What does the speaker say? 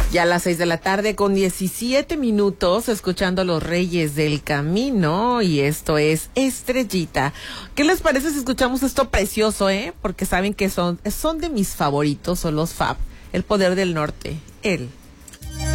Ya a las 6:17 escuchando a los Reyes del Camino, y esto es Estrellita. ¿Qué les parece si escuchamos esto precioso, Porque saben que son de mis favoritos, son los Fab, El Poder del Norte, él.